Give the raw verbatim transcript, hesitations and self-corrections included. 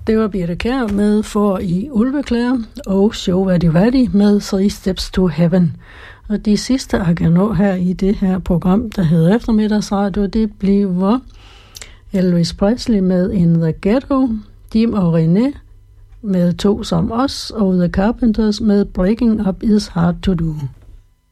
Det var Birthe Kjær med For i Ulveklæder og Show Vaddy Vaddy med Three Steps to Heaven. Og de sidste, jeg kan nå her i det her program, der hedder Eftermiddagsradio, det bliver Elvis Presley med In the Ghetto, Jim og René med To som Os, og The Carpenters med Breaking Up is Hard to Do.